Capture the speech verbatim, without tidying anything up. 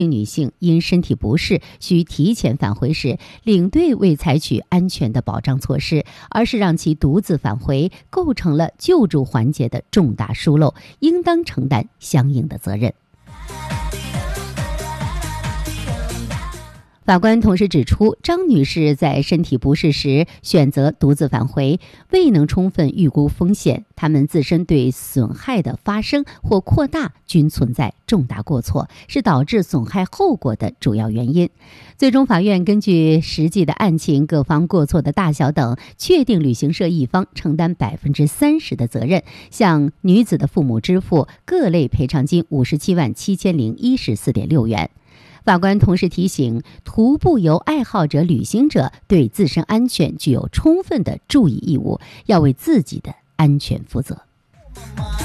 女性因身体不适需提前返回时，领队未采取安全的保障措施，而是让其独自返回，构成了救助环节的重大疏漏，应当承担相应的责任。法官同时指出，张女士在身体不适时选择独自返回，未能充分预估风险，她们自身对损害的发生或扩大均存在重大过错，是导致损害后果的主要原因。最终法院根据实际的案情、各方过错的大小等，确定旅行社一方承担百分之三十的责任，向女子的父母支付各类赔偿金五十七万七千零一十四点六元。法官同时提醒，徒步游爱好者旅行者对自身安全具有充分的注意义务，要为自己的安全负责。